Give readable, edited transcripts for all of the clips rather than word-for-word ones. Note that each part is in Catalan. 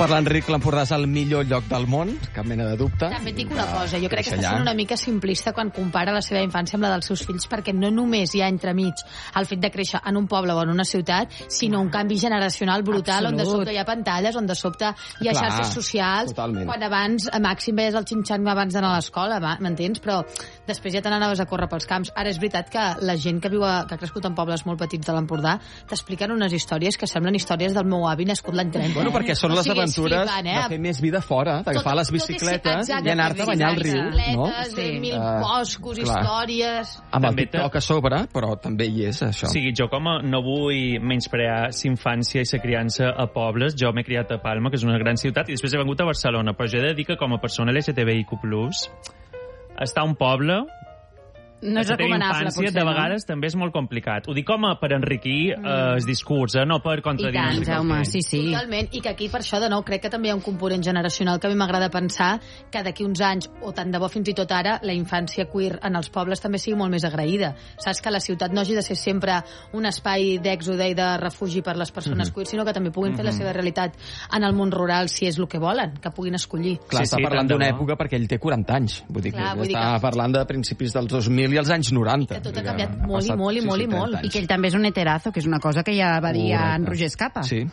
Per l'Enric, l'Empordà és el millor lloc del món, cap mena de dubte. També et dic una cosa, jo crec que està sent una mica simplista quan compara la seva infància amb la dels seus fills, perquè no només hi ha entremig el fet de créixer en un poble o en una ciutat, sinó un canvi generacional brutal. Absolut. On de sobte hi ha pantalles, on de sobte hi ha xarxes socials, totalment. Quan abans a màxim veies el xinxan abans d'anar a l'escola, m'entens? Però després ja te n'anaves a córrer pels camps. Ara és veritat que la gent que ha crescut en pobles molt petits de l'Empordà t'expliquen unes històries que semblen històries del meu avi nascut l'any 30. Bueno, perquè són les aventures de fer més vida fora, d'agafar les bicicletes i anar-te a banyar al riu, no? Mil boscos, històries... Amb el TikTok a sobre, però també hi és, això. O sigui, jo no vull menysprear la infància i la criança a pobles. Jo m'he criat a Palma, que és una gran ciutat, i després he vengut a Barcelona, però jo he de dir que com a persona LGTBIQ+, estar a un poble... No és recomanable, potser, de vegades també és molt complicat. Ho dic com per enriquir el discurs, no per contradir. I tant, Jaume, sí. Totalment, i que aquí per això de nou crec que també hi ha un component generacional que a mi m'agrada pensar que d'aquí uns anys, o tant de bo fins i tot ara, la infància queer en els pobles també sigui molt més agraïda. Saps que la ciutat no hagi de ser sempre un espai d'èxode i de refugi per les persones queer, sinó que també puguin fer la seva realitat en el món rural si és el que volen, que puguin escollir. Clar, està parlant d'una època perquè ell té 40 anys. Vull dir que està parlant de principis dels 2000 i els anys 90. Que tot ha canviat molt i molt. I que ell també és un heterazo, que és una cosa que ja va dir en Roger Escapa. Sí.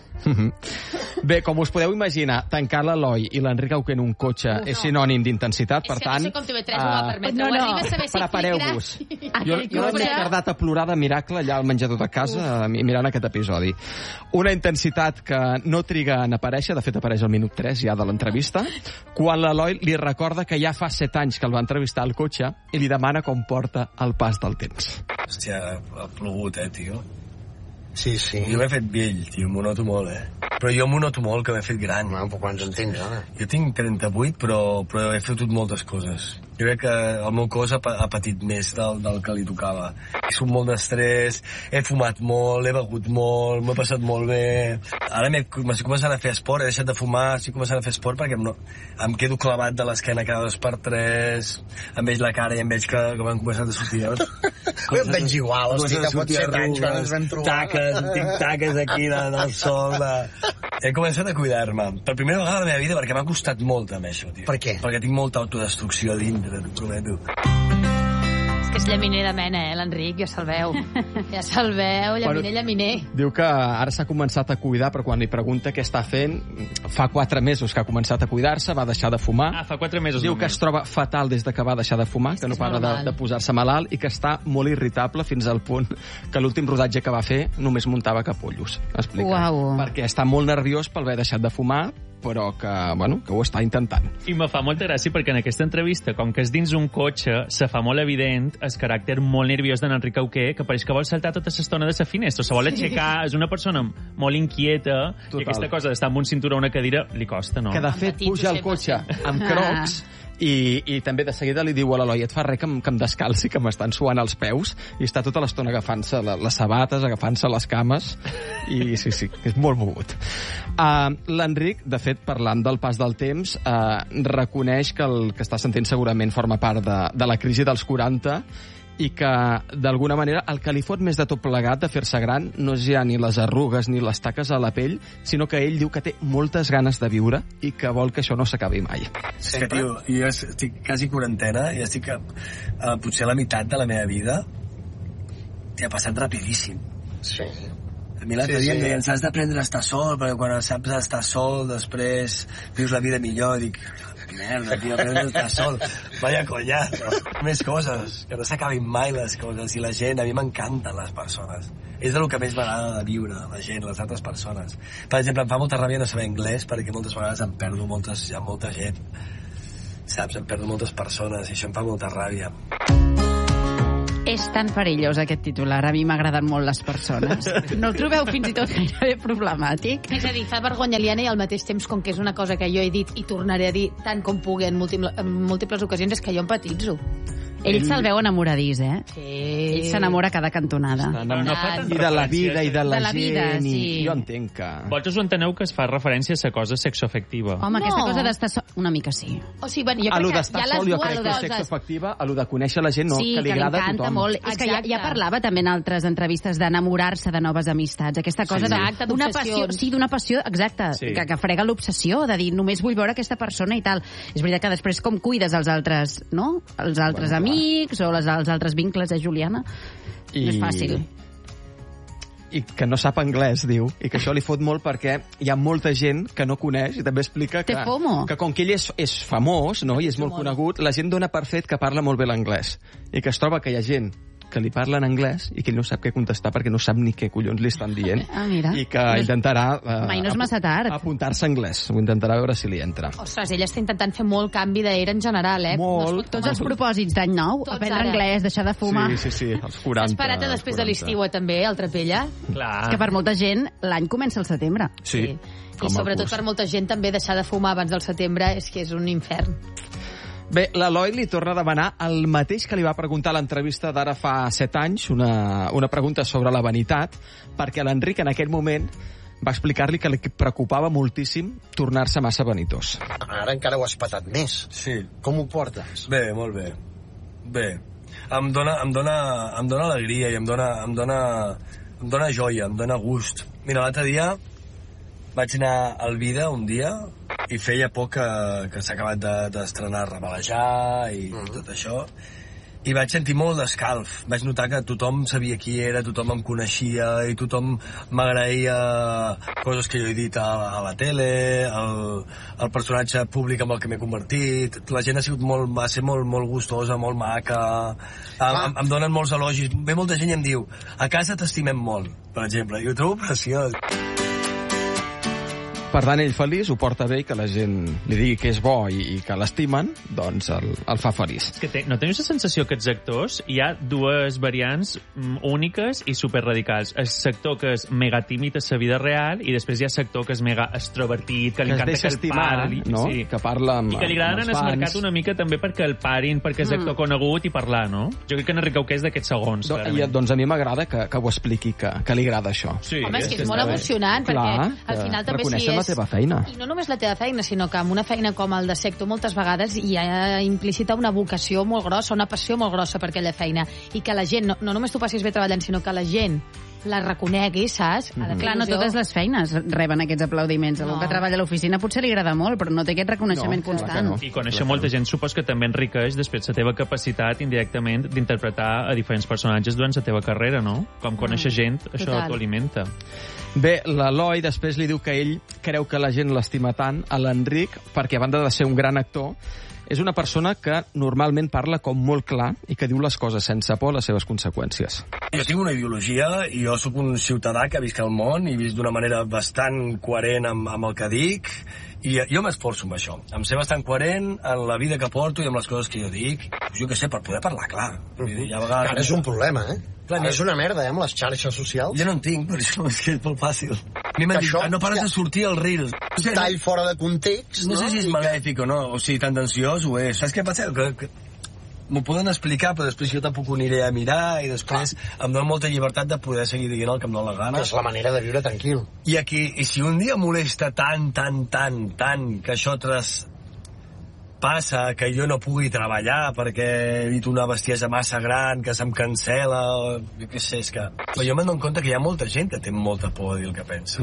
Bé, com us podeu imaginar, tancar l'Eloi i l'Enric Auqué en un cotxe és sinònim d'intensitat, per tant... És que no sé com TV3 ho va permetre. Prepareu-vos. Jo l'he tardat a plorar de miracle allà al menjador de casa mirant aquest episodi. Una intensitat que no triga en aparèixer, de fet apareix al minut 3 ja de l'entrevista, quan l'Eloi li recorda que ja fa 7 anys que el va entrevistar al cotxe i li demana com porta el pas del temps. Hòstia, ha plogut, tio. Sí. Jo m'he fet vell, tio, m'ho noto molt, Però jo m'ho noto molt, que m'he fet gran. No, però quants en tens, ara? Jo tinc 38, però he fotut moltes coses. Jo crec que el meu cos ha patit més del que li tocava. He sut molt d'estrès, he fumat molt, he begut molt, m'ho he passat molt bé. Ara m'estic començant a fer esport, he deixat de fumar, estic començant a fer esport perquè em quedo clavat de l'esquena cada 2x3, em veig la cara i em veig que m'han començat a sortir. Em veig igual, hosti, que pot 7 anys quan ens vam trobar. Tinc taques aquí del sol. He començat a cuidar-me. Per primera vegada a la meva vida, perquè m'ha costat molt també això, tio. Per què? Perquè tinc molta autodestrucció a dintre, t'ho prometo. És que és llaminer de mena, l'Enric, ja se'l veu. Ja se'l veu, llaminer. Diu que ara s'ha començat a cuidar, però quan li pregunta què està fent, fa 4 mesos que ha començat a cuidar-se, va deixar de fumar. Fa 4 mesos. Diu que es troba fatal des de que va deixar de fumar, que no para de posar-se malalt i que està molt irritable fins al punt que l'últim rodatge que va fer només muntava capullos, explica. Uau. Perquè està molt nerviós per haver deixat de fumar, però que ho està intentant. I me fa molta gràcia perquè en aquesta entrevista, com que és dins un cotxe, se fa molt evident el caràcter molt nerviós d'en Enric Auqué, que pareix que vol saltar tota l'estona de la finestra, se vol aixecar, és una persona molt inquieta. Total. I aquesta cosa d'estar amb un cinturó o una cadira li costa, no? Que de fet puja al cotxe amb crocs i també de seguida li diu a l'Eloi, et fa res que em descalci, que m'estan suant els peus, i està tota l'estona agafant-se les sabates, agafant-se les cames, i sí, és molt mogut. L'Enric, de fet, parlant del pas del temps, reconeix que el que està sentint segurament forma part de la crisi dels 40 i que, d'alguna manera, el que li fot més de tot plegat de fer-se gran no és ja ni les arrugues ni les taques a la pell, sinó que ell diu que té moltes ganes de viure i que vol que això no s'acabi mai. És que, tio, jo estic quasi quarantena i estic potser a la meitat de la meva vida i ha passat rapidíssim. Sí. A mi l'altre dia em deien, s'has d'aprendre a estar sol, perquè quan saps estar sol, després vius la vida millor, i dic, merda, tio, aprendre a estar sol. Vaya collazo. Més coses, que no s'acabin mai les coses, i la gent, a mi m'encanten les persones. És del que més m'agrada de viure, la gent, les altres persones. Per exemple, em fa molta ràbia no saber anglès, perquè moltes vegades em perdo molta gent. Saps? Em perdo moltes persones, i això em fa molta ràbia. És tan perillós aquest titular, a mi m'agraden molt les persones. No el trobeu fins i tot gairebé problemàtic? És a dir, fa vergonya aliena i al mateix temps, com que és una cosa que jo he dit i tornaré a dir tant com pugui en múltiples ocasions, és que jo empatitzo. Ell se'l veu enamoradís, Sí. Ell s'enamora a cada cantonada. Però no fa tant I de la vida, i de la, De la vida, gent, sí. i jo entenc que... Vosaltres ho enteneu que es fa referència a la cosa sexoafectiva. Home, aquesta No. cosa d'estar una mica sí. O sigui, bueno, jo A lo crec que d'estar hi ha les sol, jo dues crec que és coses. sexoafectiva, a lo de conèixer la gent, no, Sí, que li agrada a encanta tothom. molt. És que ja Exacte. parlava també en altres entrevistes d'enamorar-se de noves amistats. Aquesta cosa Exacte, d'una d'obsessions. passió, sí, d'una passió, exacte, Sí. que frega l'obsessió, de dir només vull veure aquesta persona i tal. És veritat que després com cuides els altres, no? Els altres amics o els altres vincles de Juliana. No és fàcil. I que no sap anglès, diu, i que això li fot molt perquè hi ha molta gent que no coneix, i també explica que, Té FOMO. que com que ell és famós, no?, i és molt conegut, la gent dona per fet que parla molt bé l'anglès, i que es troba que hi ha gent que li parla en anglès i que ell no sap què contestar perquè no sap ni què collons li estan dient, Mira. i que intentarà Mai no és massa tard. apuntar-se a anglès, ho intentarà veure si li entra. Ostres, ella està intentant fer molt canvi d'era en general, Molt. No es pot Tots els propòsits d'any nou, Tots aprendre ara. anglès, deixar de fumar. Sí, els 40. S'ha esperat a després de 40. l'estiu, també, el Trapella. Clar. És que per molta gent l'any comença al setembre. Sí. I com el sobretot curs. per molta gent també deixar de fumar abans del setembre és que és un infern. Bé, l'Eloi li torna a demanar el mateix que li va preguntar a l'entrevista d'ara fa 7 anys, una pregunta sobre la vanitat, perquè l'Enric en aquell moment va explicar-li que li preocupava moltíssim tornar-se massa vanitós. Ara encara ho has patat més. Sí. Com ho portes? Bé, molt bé. Bé. Em dona alegria i em dona joia, em dona gust. Mira, l'altre dia vaig anar al Vida un dia i feia poc que s'ha acabat d'estrenar Rebelejar i tot això, i vaig sentir molt d'escalf. Vaig notar que tothom sabia qui era, tothom em coneixia i tothom m'agraïa coses que jo he dit a la tele, el personatge públic amb el que m'he convertit. La gent va ser molt gustosa, molt maca. Em donen molts elogis. Ve molta gent i em diu: a casa t'estimem molt, per exemple, i ho trobo preciós. Per tant, ell feliç, ho porta bé, i que la gent li digui que és bo i que l'estimen, doncs el fa feliç. És que no teniu la sensació que els actors hi ha dues variants úniques i superradicals. El sector que és mega tímid a la vida real i després hi ha el sector que és mega extrovertit, que li encanta que el parin, no? Sí. Que parla amb i que li agraden en el mercat una mica també perquè el parin, perquè és actor conegut i parlar, no? Jo crec que en Enric Auqué és d'aquests segons. Doncs a mi m'agrada que ho expliqui, que li agrada això. Sí, Home, és que és molt emocionant, perquè al final també si és... la teva feina. I no només la teva feina, sinó que amb una feina com el de sector moltes vegades hi ha implícita una vocació molt grossa, una passió molt grossa per aquella feina. I que la gent, no només tu passis bé treballant, sinó que la gent la reconegui, saps? Clar, no totes les feines reben aquests aplaudiments. Algú que treballa a l'oficina potser li agrada molt, però no té aquest reconeixement constant. I conèixer molta gent supos que també enriqueix després la teva capacitat indirectament d'interpretar a diferents personatges durant la teva carrera, no? Com conèixer gent, això t'ho alimenta. Bé, l'Eloi després li diu que ell creu que la gent l'estima tant a l'Enric perquè, a banda de ser un gran actor, és una persona que normalment parla com molt clar i que diu les coses sense por a les seves conseqüències. Jo tinc una ideologia i jo sóc un ciutadà que visc al món i visc d'una manera bastant coherent amb el que dic, i jo m'esforço amb això, em sé bastant coherent en la vida que porto i amb les coses que jo dic, jo què sé, per poder parlar clar. Que ara és un problema, eh? Clar, és una merda, amb les xarxes socials. Jo no en tinc, per això és que és molt fàcil. A mi m'han dit, no pares de sortir als Reels. Un tall fora de context, no? No sé si és malèfic o no, o sigui, tendenciós ho és. Saps què passa? Que m'ho poden explicar, però després jo tampoc ho aniré a mirar i després em dona molta llibertat de poder seguir dient el que em dóna la gana. És la manera de viure tranquil. I si un dia molesta tant que això passa que jo no pugui treballar perquè he dit una bestiesa massa gran que se'm cancela, jo què sé, és que... Però jo m'adono compte que hi ha molta gent que té molta por de dir el que pensa.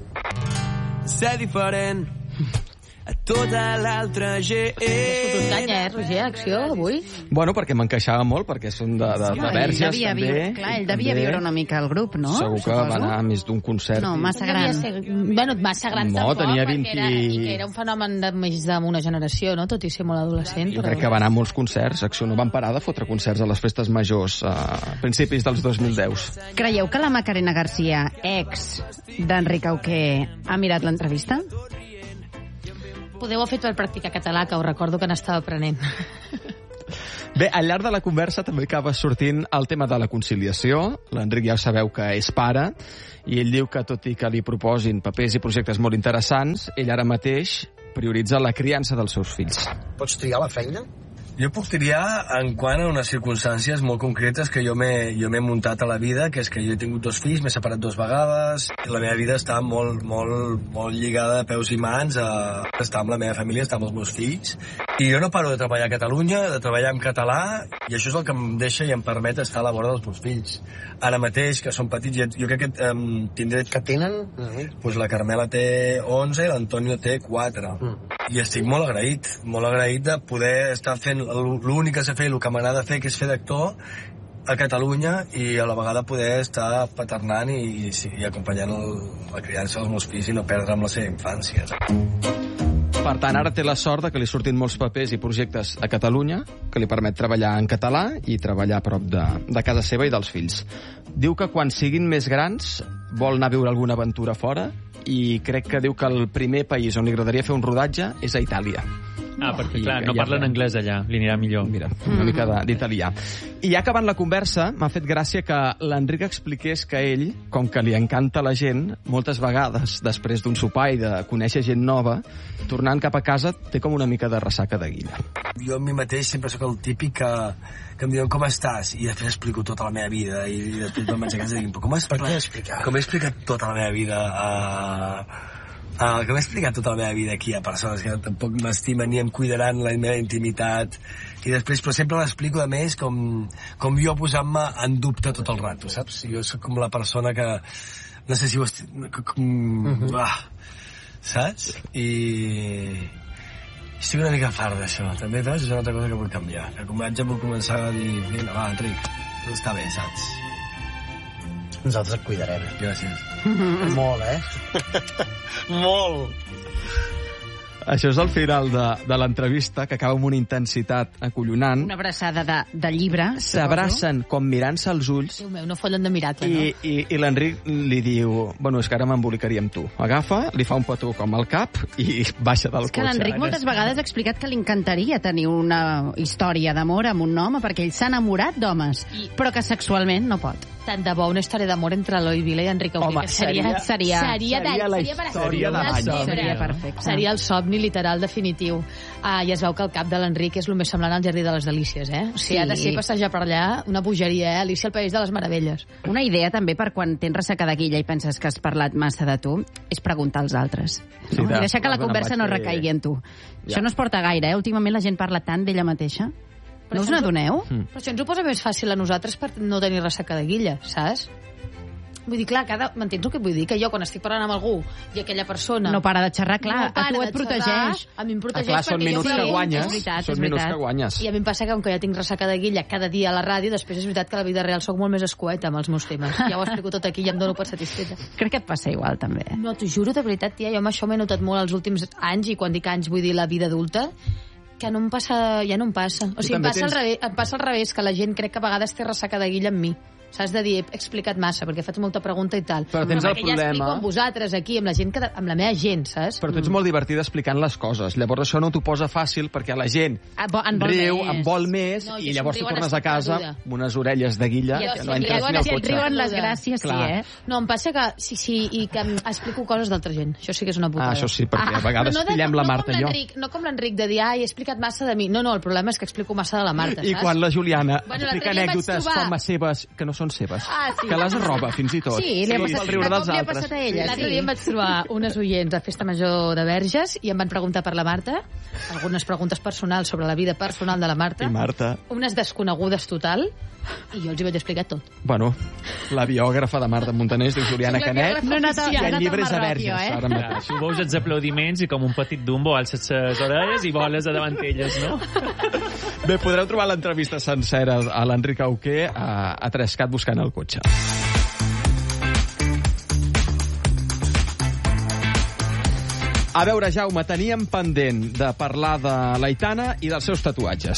Ser diferent a tota l'altra gent. És un canya, Roger, acció, avui? Bueno, perquè m'encaixava molt, perquè són de Verges, també. Clar, ell devia viure una mica al grup, no? Segur que va anar a més d'un concert. No, massa gran. Massa gran no, tampoc, tenia 20... perquè era un fenomen de més d'una generació, no? Tot i ser molt adolescent. Jo crec que va anar a molts concerts. Acció no van parar de fotre concerts a les festes majors a principis dels 2010. Creieu que la Macarena García, ex d'Enric Auqué, ha mirat l'entrevista? Podeu haver fet per practicar català, que ho recordo que n'estava aprenent. Bé, al llarg de la conversa també acaba sortint el tema de la conciliació. L'Enric ja sabeu que és pare, i ell diu que tot i que li proposin papers i projectes molt interessants, ell ara mateix prioritza la criança dels seus fills. Pots triar la feina? Jo puc triar en quant a unes circumstàncies molt concretes que jo m'he muntat a la vida, que és que jo he tingut 2 fills, m'he separat 2 vegades, i la meva vida està molt lligada de peus i mans a estar amb la meva família, estar amb els meus fills. I jo no paro de treballar a Catalunya, de treballar en català, i això és el que em deixa i em permet estar a la vora dels meus fills. Ara mateix, que són petits, jo crec que tindré... Que tenen? Pues la Carmela té 11 i l'Antonio té 4. I estic molt agraït de poder estar fent l'únic que sé fer i el que m'agrada fer, que és fer d'actor a Catalunya, i a la vegada poder estar paternant i acompanyant la criança dels meus fills i no perdre amb la seva infància. Per tant, ara té la sort de que li surtin molts papers i projectes a Catalunya que li permet treballar en català i treballar a prop de casa seva i dels fills. Diu que quan siguin més grans vol anar a viure alguna aventura fora, i crec que diu que el primer país on li agradaria fer un rodatge és a Itàlia. Perquè, clar, no parlen anglès allà, li anirà millor. Mira, una mica d'italià. I ja acabant la conversa, m'ha fet gràcia que l'Enric expliqués que ell, com que li encanta la gent, moltes vegades, després d'un sopar i de conèixer gent nova, tornant cap a casa, té com una mica de ressaca de guilla. Jo a mi mateix sempre sóc el típic que em diuen com estàs, i després explico tota la meva vida, i després me'n vaig a casa i dic, com he explicat tota la meva vida que m'he explicat tota la meva vida aquí a persones que tampoc m'estimen ni em cuidaran la meva intimitat, i després, però sempre l'explico a més com jo posant-me en dubte tot el rato, saps? Jo sóc com la persona que no sé si ho saps? I estic una mica fart d'això, també, veus? És una altra cosa que vull canviar, que com vaig vull començar a dir, vinga, va, Enric, tot està bé, saps? Nosaltres et cuidarem. Gràcies. Molt, eh? Molt! Això és el final de l'entrevista, que acaba amb una intensitat acollonant. Una abraçada de llibre. S'abracen com mirant-se als ulls. Déu meu, no follen de mirar-te, no? I l'Enric li diu, bueno, és que ara m'embolicaria amb tu. Agafa, li fa un petó com al cap i baixa del cotxe. És que l'Enric moltes vegades ha explicat que li encantaria tenir una història d'amor amb un home, perquè ell s'ha enamorat d'homes, però que sexualment no pot. Tant de bo una història d'amor entre Eloi Vila i Enric Auqué, que seria la història de l'any. Seria perfecte. Seria el somni literal definitiu. I es veu que el cap de l'Enric és el més semblant al Jardí de les Delícies, eh? O sigui, ha de ser passejar per allà una bogeria, eh? Alicia al País de les Meravelles. Una idea també per quan tens ressaca de guilla i penses que has parlat massa de tu, és preguntar als altres. Sí, I deixar que la conversa no recaigui en tu. Això no es porta gaire, eh? Últimament la gent parla tant d'ella mateixa. No us n'adoneu? Però això ens ho posa més fàcil a nosaltres per no tenir ressaca de guilla, saps? Vull dir, clar, m'entens el que vull dir? Que jo, quan estic parlant amb algú i aquella persona... No para de xerrar, clar, a tu et protegeix. A mi em protegeix clar, són minuts que guanyes. És veritat, són minuts que guanyes. I a mi em passa que, com que ja tinc ressaca de guilla cada dia a la ràdio, després és veritat que a la vida real sóc molt més escueta amb els meus temes. Ja ho explico tot aquí i ja em dono per satisfeta. Crec que et passa igual, també. No, t'ho juro, de veritat, tia, jo amb això m'he notat molt els últims anys, i quan dic anys vull dir la vida adulta, que no em passa, ja no em passa. O sigui, em passa al revés, que la gent crec que a vegades té ressaca de guilla amb mi. Saps? De dir, he explicat massa, perquè faig molta pregunta i tal. Però tens el problema... Ja explico amb vosaltres aquí, amb la gent amb la meva gent, saps? Però tu ets molt divertida explicant les coses. Llavors això no t'ho posa fàcil, perquè la gent riu, en vol més, i llavors tu tornes a casa amb unes orelles de guilla que no entres ni al cotxe. Riuen les gràcies, sí, eh? No, em passa que sí, i que explico coses d'altra gent. Això sí que és una putada. Això sí, perquè a vegades pillem la Marta i jo. No com l'Enric, de dir, he explicat massa de mi. No, el problema és que explico massa de la Marta, saps? I quan la Juliana explica anècdotes com a seves, que no són seves. Que les roba, fins i tot. Sí, li ha passat a ella. L'altre dia em vaig trobar unes oients a Festa Major de Verges i em van preguntar per la Marta, algunes preguntes personals sobre la vida personal de la Marta. I Marta. Unes desconegudes total, i jo els hi vaig explicar tot. Bueno, la biògrafa de Marta Montaner es diu Juliana Canet, i el llibre és a Verges. Ara mateix. Si ho veus els aplaudiments i com un petit Dumbo alces les orelles i voles a davant elles, no? Bé, podreu trobar l'entrevista sencera a l'Enric Auqué a 3cat buscant el cotxe. A veure, Jaume, teníem pendent de parlar de l'Aitana i dels seus tatuatges.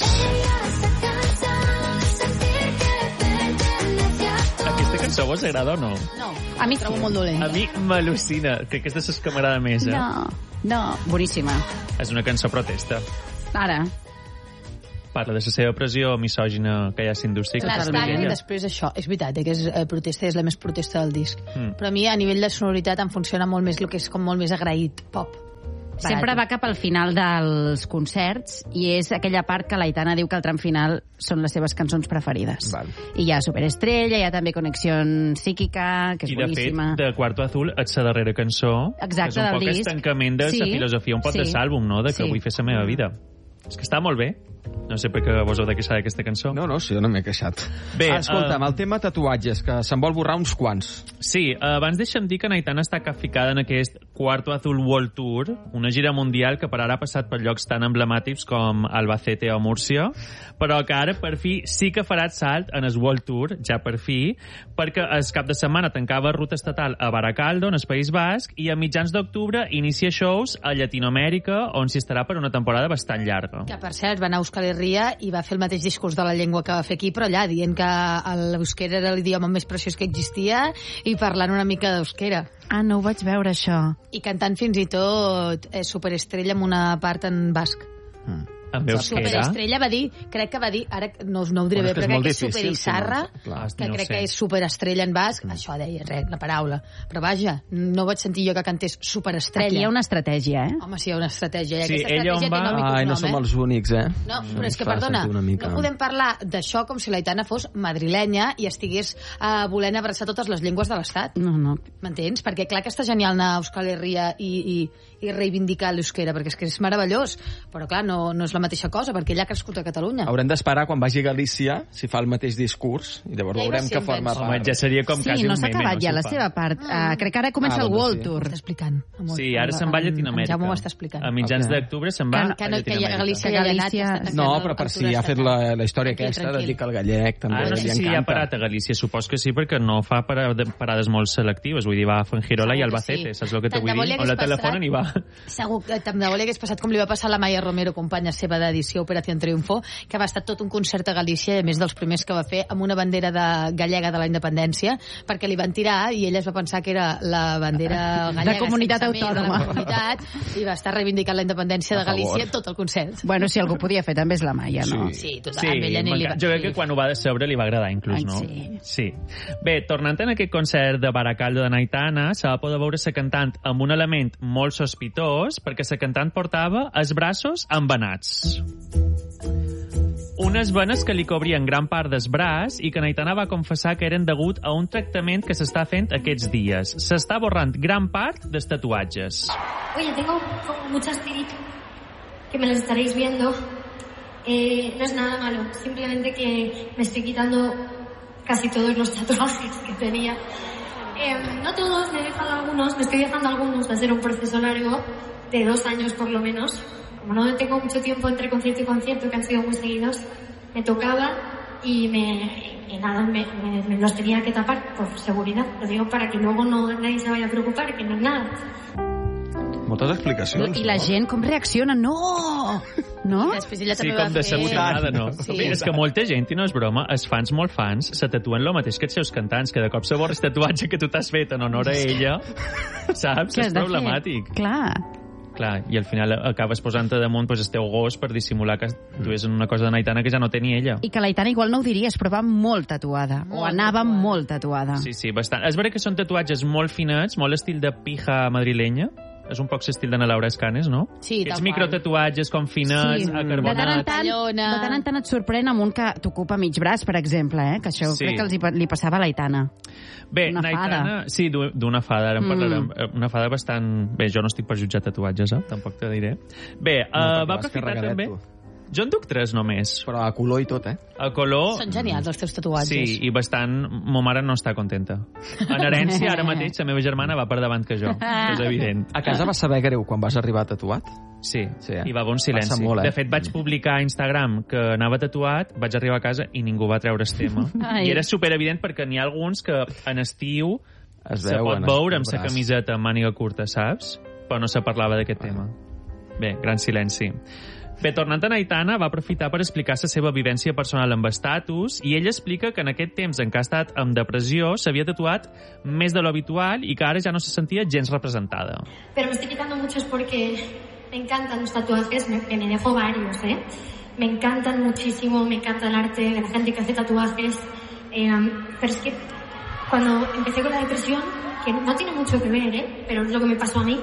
Aquesta cançó vos agrada o no? No, a mi trobo molt dolent. A mi m'al·lucina, que aquesta és que m'agrada més, eh? No, boníssima. És una cançó protesta. Ara. Parla de la seva pressió misògina que hi ha a la indústria. Clar, i després això, és veritat, que és protesta, és la més protesta del disc. Però a mi, a nivell de sonoritat, em funciona molt més el que és com molt més agraït, pop. Sempre va cap al final dels concerts i és aquella part que l'Aitana diu que al tram final són les seves cançons preferides. Val. I hi ha Superestrella, hi ha també Connexió Psíquica, que és boníssima. I de fet, de Cuarto Azul ets la darrera cançó, exacte, que és un del poc disc. estancament de la filosofia, un pot de l'àlbum, no?, de que vull fer la meva vida. És que està molt bé. No sé per què vos heu de queixar d'aquesta cançó. No, sí, jo no m'he queixat. Bé, escolta'm, el tema tatuatges, que se'n vol borrar uns quants. Sí, abans deixa'm dir que Aitana està capficada en aquest Cuarto Azul World Tour, una gira mundial que per ara ha passat per llocs tan emblemàtics com Albacete o Múrcia, però que ara, per fi, sí que farà el salt en el World Tour, ja per fi, perquè el cap de setmana tancava ruta estatal a Baracaldo, en el País Basc, i a mitjans d'octubre inicia shows a Llatinoamèrica, on s'hi estarà per una temporada bastant llarga. Que, per cert, va anar a Euskal Herria i va fer el mateix discurs de la llengua que va fer aquí, però allà, dient que l'euskera era l'idioma més preciós que existia i parlant una mica d'euskera. Ah, no ho vaig veure, això. I cantant fins i tot Superestrella amb una part en basc. Amb euskera? Superestrella va dir, crec que va dir, ara no ho diré bé, però crec que és Superizarra, que crec que és Superestrella en basc, això deia, res, la paraula. Però vaja, no vaig sentir jo que cantés Superestrella. Aquí hi ha una estratègia, Home, sí, hi ha una estratègia. Sí, aquesta ella estratègia on va... té nom i cognom, Ai, no som els únics, No, però és que, perdona, no podem parlar d'això com si l'Aitana fos madrilenya i estigués volent abraçar totes les llengües de l'Estat. No. M'entens? Perquè clar que està genial anar a Euskal Herria i reivindicar l'euskera, perquè és que és meravellós, però clar, no és la mateixa cosa, perquè ella ha crescut a Catalunya. Haurem d'esperar quan vagi a Galícia si fa el mateix discurs i llavors veurem que forma part. Home, ja seria com quasi un meme. Sí, no s'ha acabat ja la seva part. Crec que ara comença el World Tour. M'està explicant. Sí, ara se'n va a Llatinoamèrica. Ja m'ho està explicant. A mitjans d'octubre se'n va a Llatinoamèrica. Que Galícia ja ha anat. No, però per si ha fet la història aquesta de dir que el gallec també no sé li si encanta. ha parat a Galícia, supos que sí, perquè no fa parades molt selectives, vull dir, va a Fuengirola i Albacete, saps el que te vull dir? On la telefonen i va. Segur que tant de bo li hagués passat com li va passar a la Maya Romero, companya seva d'edició Operació Triunfo, que va estar tot un concert a Galícia, a més dels primers que va fer, amb una bandera gallega de la independència, perquè li van tirar i ella es va pensar que era la bandera gallega de comunitat autònoma. De la comunitat, i va estar reivindicant la independència de Galícia tot el concert. Bueno, si algú podia fer també és la Maia, no? Sí, total. Jo crec que quan ho va decebre li va agradar inclús, no? Sí. Bé, tornant en aquest concert de Baracaldo de Aitana, se va poder veure la cantant amb un element molt sospitós, perquè la cantant portava els braços embenats. Unes venes que li cobrien gran part del braç i que Aitana va confessar que eren degut a un tractament que s'està fent aquests dies. S'està borrant gran part dels tatuatges. Oye, tengo muchas tiritas que me las estaréis viendo. No es nada malo, simplemente que me estoy quitando casi todos los tatuajes que tenía. No todos, me estoy dejando algunos, va a ser un proceso largo, de 2 años por lo menos. Como no tengo mucho tiempo entre concierto y concierto, que han sido muy seguidos, me tocaba y me los tenía que tapar por seguridad. Lo digo para que luego nadie se vaya a preocupar, que no es nada. Moltes explicacions. I la gent com reacciona? No! No? Després ella Sí, també com va decebutada, no? Sí. Bé, és que molta gent, i no és broma, els fans molt fans se tatuen el mateix que els seus cantants, que de cop se borra el tatuatge que tu t'has fet en honor a ella, saps? Què has És de fer? problemàtic. Clar, I al final acabes posant-te damunt el teu gos per dissimular que tu és una cosa de Aitana que ja no tenia ella. i que l'Aitana igual no ho diries, però va molt tatuada. O anava molt tatuada. Sí, bastant. És vera que són tatuatges molt finets, molt estil de pija madrilenya. És un poc l'estil d'Anna Laura Escanes, no? Sí, tal Aquests qual. microtatuatges com finets, Sí. acarbonats. De tant en tant et sorprèn amb un que t'ocupa mig braç, per exemple, que això Sí. crec que li passava a l'Aitana. Bé, Una Aitana... fada. Sí, d'una fada, ara en parlarem. Una fada bastant... Bé, jo no estic per jutjar tatuatges, tampoc te diré. Bé, va aprofitar també... Jo en duc 3 només. Però a color i tot, A color... Són genials, els teus tatuatges. Sí, i bastant... Mo mare no està contenta. En herència, ara mateix, la meva germana va per davant que jo. És evident. A casa vas saber greu quan vas arribar tatuat? Sí, Sí, hi va haver un silenci. Passa molt, De fet, vaig publicar a Instagram que anava tatuat, vaig arribar a casa i ningú va treure el tema. Ai. I era superevident perquè n'hi ha alguns que en estiu Es se pot veuen, veure el amb la braç. camiseta amb màniga curta, saps? Però no se parlava d'aquest tema. Bé, gran silenci. Bé, tornant a Aitana, va aprofitar per explicar la seva vivència personal amb estatus i ella explica que en aquest temps en què ha estat amb depressió s'havia tatuat més de lo habitual i que ara ja no se sentia gens representada. Pero me estoy quitando muchos porque me encantan los tatuajes, me dejo varios, Me encantan muchísimo, me encanta el arte de la gente que hace tatuajes. Pero es que cuando empecé con la depresión, que no tiene mucho que ver, pero es lo que me pasó a mí,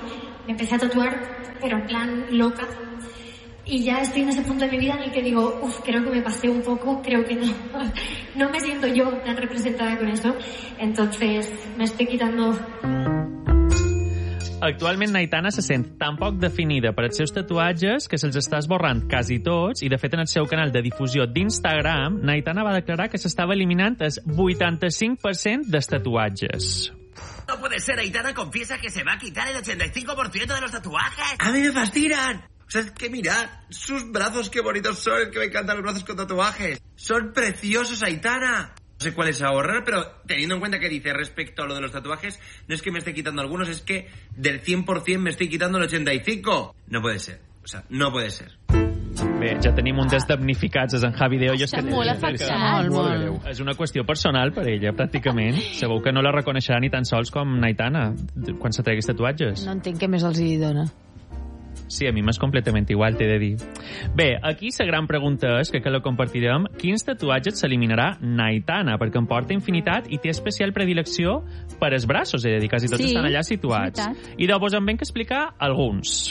me empecé a tatuar, pero en plan loca. Y ya estoy en ese punto de mi vida en el que digo, creo que me pasé un poco, creo que no me siento yo tan representada con eso. Entonces me estoy quitando... Actualment Aitana se sent tan poc definida per els seus tatuatges que se'ls està esborrant quasi tots, i de fet en el seu canal de difusió d'Instagram, Aitana va declarar que s'estava eliminant el 85% dels tatuatges. No puede ser, Aitana confiesa que se va a quitar el 85% de los tatuajes. A mí me fascinan. O sea, es que mirad, sus brazos qué bonitos son, que me encantan los brazos con tatuajes. Son preciosos, Aitana. No sé cuál es ahorrar, pero teniendo en cuenta que dice respecto a lo de los tatuajes, no es que me esté quitando algunos, es que del 100% me estoy quitando el 85%. No puede ser. O sea, no puede ser. Bé, ja tenim un dels damnificats, és en Javi de Hoyos. Està molt afectat. Molt. És una qüestió personal per ella, pràcticament. Segur que no la reconeixerà ni tan sols com Aitana quan se treguis tatuatges. No entenc què més els hi dona. Sí, a mi m'és completament igual, t'he de dir. Bé, aquí la gran pregunta és, que la compartirem, quins tatuatges s'eliminarà Aitana, perquè en porta infinitat i té especial predilecció per els braços, és a dir, quasi tots estan allà situats. I llavors em ven que explicar alguns.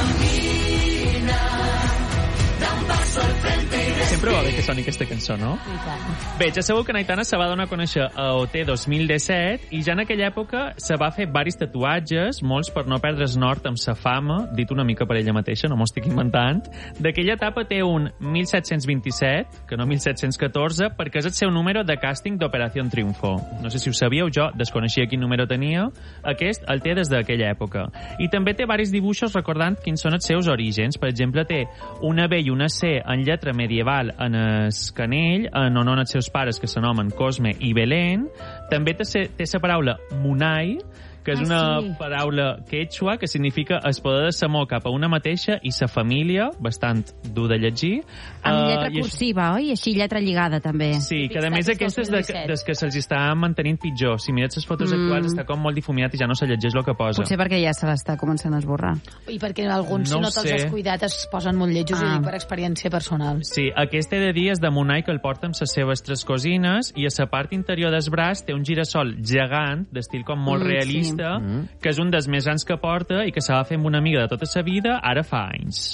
Sempre va bé que soni aquesta cançó, no? Bé, ja sabeu que Aitana se va donar a conèixer a OT 2017 i ja en aquella època se va fer varis tatuatges, molts per no perdre el nord amb sa fama, dit una mica per ella mateixa, no m'ho estic inventant. D'aquella etapa té un 1727, que no 1714, perquè és el seu número de càsting d'Operació Triunfo. No sé si ho sabíeu, jo desconeixia quin número tenia. Aquest el té des d'aquella època. I també té varis dibuixos recordant quins són els seus orígens. Per exemple, té una B i una C en lletra medieval en el canell, en honor als seus pares, que s'anomen Cosme i Belén. També té la paraula Munay, que és una paraula quechua que significa el poder de s'amor cap a una mateixa i sa família, bastant dur de llegir. Amb lletra cursiva, oi? Així lletra lligada, també. Sí, que a més aquesta és des que se'ls està mantenint pitjor. Si mires les fotos actuals està com molt difuminat i ja no se llegeix el que posa. Potser perquè ja se l'està començant a esborrar. I perquè alguns, si no te'ls has cuidat, es posen molt lletjos, i dic per experiència personal. Sí, aquest he de dir és de Munay, que el porta amb les seves tres cosines, i a la part interior del braç té un girassol gegant, d'estil com molt realista, que és un dels més grans que porta i que se va fer amb una amiga de tota sa vida ara fa anys.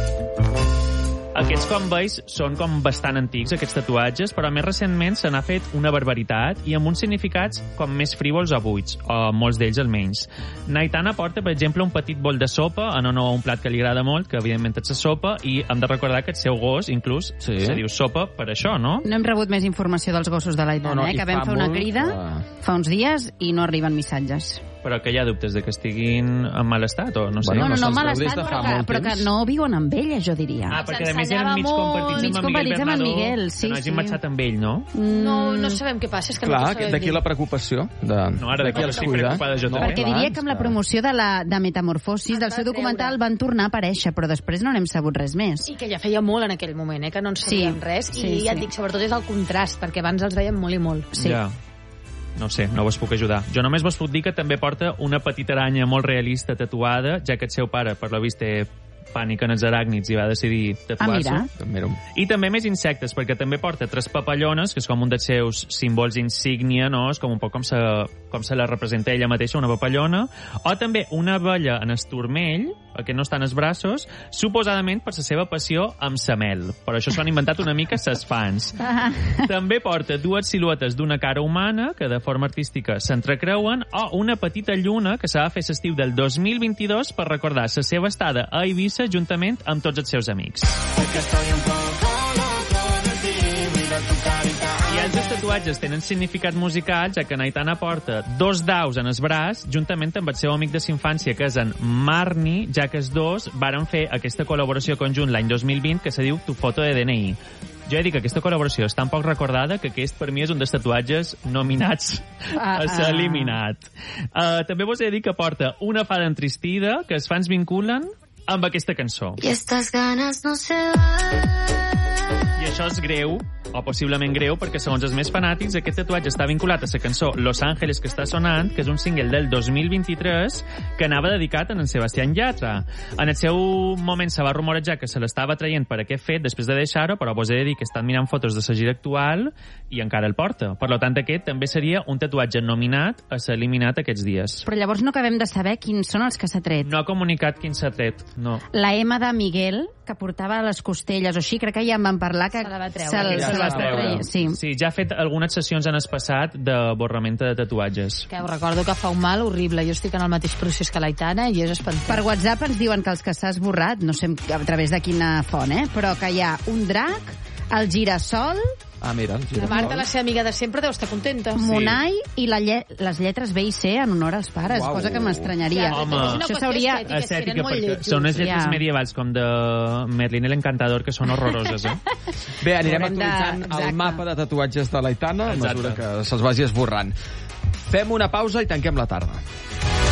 Aquests, com veus, són com bastant antics, aquests tatuatges, però més recentment se n'ha fet una barbaritat i amb uns significats com més frívols o buits, o molts d'ells almenys. Aitana porta, per exemple, un petit bol de sopa en honor a un plat que li agrada molt, que evidentment és la sopa, i hem de recordar que el seu gos, inclús, se diu sopa per això, no? No hem rebut més informació dels gossos de l'Aitana, que vam fer una crida fa uns dies i no arriben missatges. Però que hi ha dubtes de que estiguin en mal estat, o no sé? No en mal estat, però que no viuen amb ella, jo diria. Perquè a més eren mig compartits amb en Miguel, que no hagin marxat amb ell, no? No sabem què passa, és que no ho sabem. D'aquí la preocupació. No, ara d'aquí estic preocupada jo també. Perquè diria que amb la promoció de Metamorfosis del seu documental van tornar a aparèixer, però després no n'hem sabut res més. I que ja feia molt en aquell moment, que no en sabíem res, i ja et dic, sobretot és el contrast, perquè abans els veiem molt i molt. Ja. No sé, no vos puc ajudar. Jo només vos puc dir que també porta una petita aranya molt realista tatuada, ja que el seu pare, per lo vist, té pànic en els aràcnids i va decidir tatuar-s'ho. I també més insectes, perquè també porta tres papallones, que és com un dels seus símbols insígnia, no? És com un poc com se la representa ella mateixa, una papallona. O també una abella en el turmell, que no està en els braços, suposadament per la seva passió amb sa mel. Per això s'ho han inventat una mica ses fans. També porta dues siluetes d'una cara humana, que de forma artística s'entrecreuen, o una petita lluna que s'ha de fer l'estiu del 2022 per recordar la seva estada a Eivissa juntament amb tots els seus amics. I els tatuatges tenen significat musical, ja que Aitana porta 2 daus en el braç, juntament amb el seu amic de infància, que és en Marni, ja que els dos varen fer aquesta col·laboració conjunt l'any 2020, que se diu Tu foto de DNI. Jo he dit que aquesta col·laboració és tan poc recordada que aquest per mi és un dels tatuatges nominats a ser eliminat. També vos he de dir que porta una fada entristida, que els fans vinculen amb aquesta cançó. I estas ganas no se van. I això és greu, o possiblement greu, perquè segons els més fanàtics aquest tatuatge està vinculat a la cançó Los Ángeles, que està sonant, que és un single del 2023 que anava dedicat a en Sebastián Yatra. En el seu moment se va rumorejar que se l'estava traient per aquest fet després de deixar-ho, però vos he de dir que estan mirant fotos de la gira actual i encara el porta. Per tant, aquest també seria un tatuatge nominat a ser eliminat aquests dies. Però llavors no acabem de saber quins són els que s'ha tret. No ha comunicat quin s'ha tret, no. La M de Miguel, que portava a les costelles o així, crec que ja en van parlar que se la va treure. Se la va treure. Sí, ja ha fet algunes sessions en el passat de borrament de tatuatges. Que us recordo que fa un mal horrible. Jo estic en el mateix procés que l'Aitana i és espantat. Per WhatsApp ens diuen que els que s'ha esborrat, no sé a través de quina font, però que hi ha un drac, el girassol... Ah, mira, el girassol. La Marta, la seva amiga de sempre, deu estar contenta. Monai i les lletres B i C en honor als pares, cosa que m'estranyaria. Home, això s'hauria... Estètica, perquè són les lletres medievals com de Merlin l'Encantador, que són horroroses, Bé, anirem actualitzant el mapa de tatuatges de l'Aitana a mesura que se'ls vagi esborrant. Fem una pausa i tanquem la tarda.